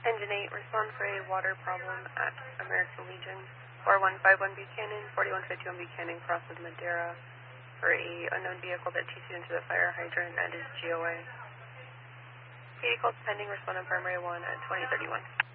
Engine 8, respond for a water problem at American Legion. 4151 Buchanan, 4151 Buchanan crosses Madeira for a unknown vehicle that chased into the fire hydrant and is GOA. Vehicles pending, respond on primary 1 at 2031.